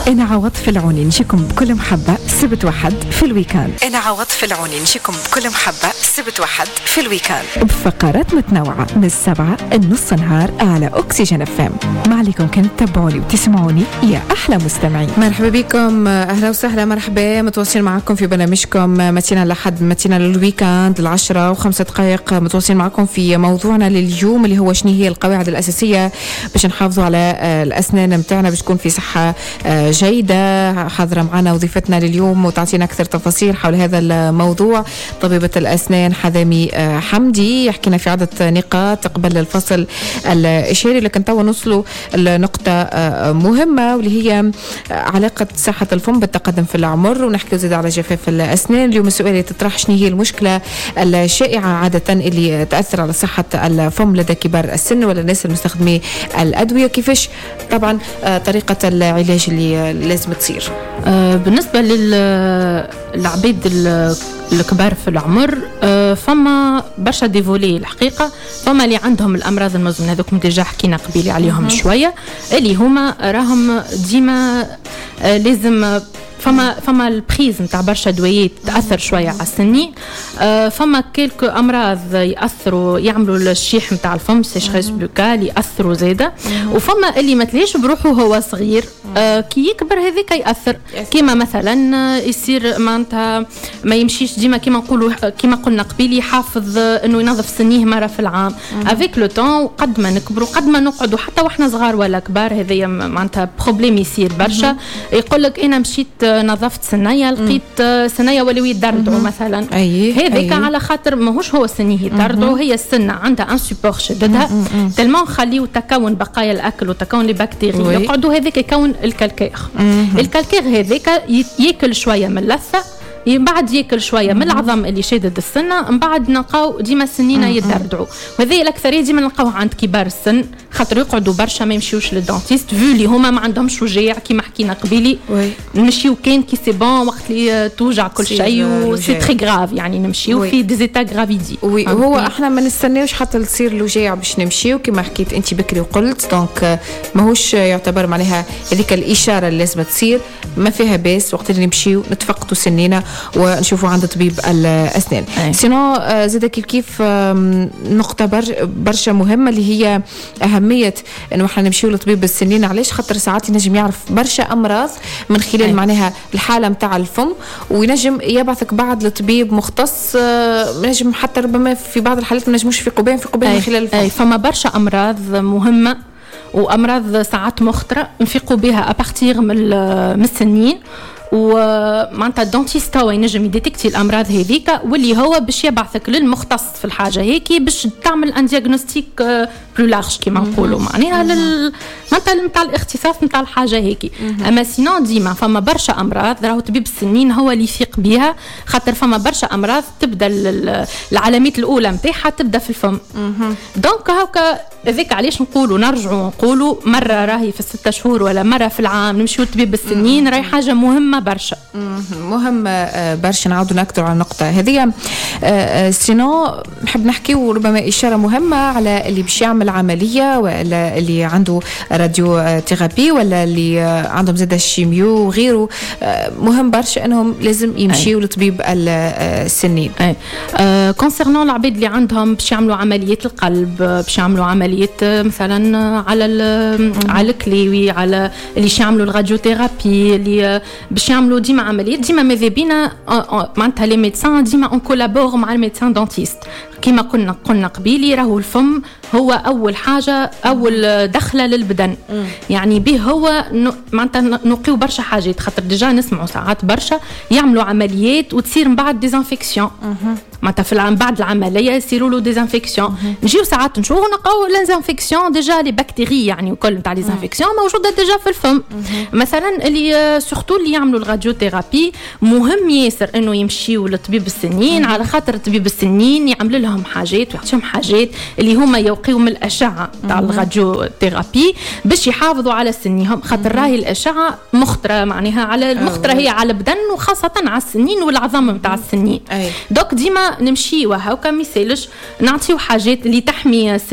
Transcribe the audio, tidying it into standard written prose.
أنا عوض في العوني نجيكم بكل محبة سبت واحد في الويكاند. أنا عوض في العوني نجيكم بكل محبة سبت واحد في الويكاند بفقرات متنوعة من 7 لنص نهار على أكسجين FM. ما عليكم كنت تتابعوني وتسمعوني يا أحلى مستمعين. مرحبا بكم، أهلا وسهلا، مرحبا، متواصلين معكم في برنامجكم متينا لحد متينا للويكاند 10:05 متواصلين معكم في موضوعنا لليوم اللي هو شنو هي القواعد الأساسية باش نحافظوا على الأسنان متاعنا باش تكون في صحة جيدة. حاضرة معنا وظيفتنا لليوم وتعطينا أكثر تفاصيل حول هذا الموضوع طبيبة الأسنان حذامي حمدي، يحكينا في عدة نقاط قبل الفصل الإشاري، لكن توا نوصلوا لنقطة مهمة واللي هي علاقة صحة الفم بالتقدم في العمر، ونحكي زيادة على جفاف الأسنان. اليوم السؤال اللي تطرح شنو هي المشكلة الشائعة عادة اللي تأثر على صحة الفم لدى كبار السن ولا الناس المستخدمي الأدوية، كيفاش طبعا طريقة العلاج اللي لازم تصير. بالنسبة للعبيد الكبار في العمر فما برشا ديفولي الحقيقة، فما اللي عندهم الأمراض المزمنة هذوك ديجا حكينا قبيلي عليهم شوية، اللي هما راهم ديما لازم فما البريز نتاع برشا دويات تأثر شوية على السنين. فما كيلكو أمراض يأثروا يعملوا الشيح نتاع الفم سيشخيس بوكال يأثروا زيادة، وفما اللي ما تلاقيش بروحه هو صغير كي يكبر هذيك يأثر، كيما مثلا يصير معناتها ما يمشيش ديما كيما نقولوا كيما قلنا قبيل يحافظ انه ينظف سنيه مرة في العام. افيك لو طون قد ما نكبروا قد ما نقعدوا حتى واحنا صغار ولا كبار هذايا معناتها بروبليم يصير برشا. يقول لك انا مشيت نظفت سنية لقيت سنية ولو يدردعوا مثلا، هذيك على خاطر ماهوش هو سنيه يدردعوا، هي السنة عندها ان سيبور شددها تلمون خليو تكون بقايا الاكل وتكون لي بكتيريا يقعدوا هذيك يكون الكالكير. الكالكير هذيك ياكل شوية من اللثة، بعد ياكل شويه من العظم اللي شادد السنه، من بعد نلقاو ديما السنين يتدردعوا، وهذه الاكثريه ديما نلقاوها عند كبار السن خاطر يقعدوا برشا ما يمشيوش للدونتيست فيولي هما ما عندهمش وجاع كيما حكينا قبيلي. نمشيو كان كي سي بون وقت اللي توجع كل شيء وسي تري غراف، يعني نمشيو في ديزيتا غرافيدي. هو احنا ما نستناوش حتى تصير الوجاع باش نمشيو كيما حكيت انت بكري وقلت، دونك ماهوش يعتبر معناها هذيك الاشاره اللي لازم تصير، ما فيها باس وقت اللي نمشيو نتفقدوا سنينا ونشوفوا عند طبيب الأسنان. سينو زاد كيف نقطة برشا مهمة اللي هي أهمية إنه إحنا نمشيو لطبيب السنين. علاش؟ خاطر ساعات ينجم يعرف برشا أمراض من خلال معناها الحالة متاع الفم، وينجم يبعثك بعد لطبيب مختص، نجم حتى ربما في بعض الحالات ما نجموش في قبين من خلال الفم. فما برشا أمراض مهمة وأمراض ساعات مخطرة نفيقوا بها أبارتيغ من السنين، ومعناتها الدونتيست هو ينجم يديتكتي الامراض هذيك، واللي هو باش يبعثك للمختص في الحاجه هيك باش تعمل ان دياغنوستيك بلو لارج كيما نقولوا، معناها معناتها نتاع الاختصاص نتاع الحاجه هيك. اما سينو ديما فما برشا امراض راهو طبيب السنين هو اللي يفيق بها، خاطر فما برشا امراض تبدا العلامات الاولى نتاعها تبدا في الفم. دونك هاكا هذيك علاش نقولوا نرجعوا نقولوا مره راهي في 6 شهور ولا مره في العام نمشيو لطبيب السنين، راهي حاجه مهمه برشا. مهم برشا. نعاودوا نكتر على النقطة هذه. سينو نحب نحكي وربما إشارة مهمة على اللي باش يعمل عملية ولا اللي عنده راديو ثيرابي ولا اللي عندهم زاد الشيميو وغيره. مهم برشا أنهم لازم يمشيوا لطبيب السنين. كونسيرنون العبيد اللي عندهم باش يعملوا عملية القلب، باش يعملوا عملية مثلا على الكليوي، على اللي يعملوا الراديو ثيرابي، اللي باش يعملوا ديما عمليات، ديما ماذا بينا معناتها لي ميدسان ديما اون كولابور مع الميدسان دونتيست. كما قلنا قبيلي راهو الفم هو اول حاجه اول دخله للبدن، يعني به هو معناتها نقيو برشا حاجات، خاطر ديجا نسمعوا ساعات برشا يعملوا عمليات وتصير من بعد ديزانفيكسيون، معناتها في بعد العمليه يصيروا له ديزانفيكسيون. نجيو ساعات نشوفوا نلقاو لانزانفيكسيون ديجا لي بكتيريا يعني وكل نتاع ديزانفيكسيون موجوده ديجا في الفم. مثلا اللي سورتو اللي يعملوا الراديو ثيرابي مهم ياسر انه يمشيوا لطبيب السنين، على خاطر طبيب السنين يعمل لهم حاجات ويعطيهم حاجات اللي هما يوقيوا من الاشعه تاع الراديو ثيرابي باش يحافظوا على سنيهم، خاطر راهي الاشعه مخطره معناها على المخطره هي على البدن وخاصه على السنين والعظام نتاع السنين. دوك ديما نمشي وهاكا ما يسالش نعطيو حاجات اللي تحمي